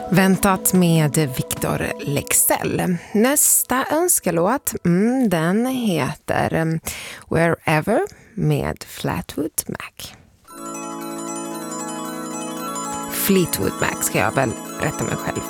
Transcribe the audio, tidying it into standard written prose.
Väntat med Victor Leksell. Nästa önskelåt, den heter Wherever med Fleetwood Mac. Fleetwood Mac ska jag väl rätta mig själv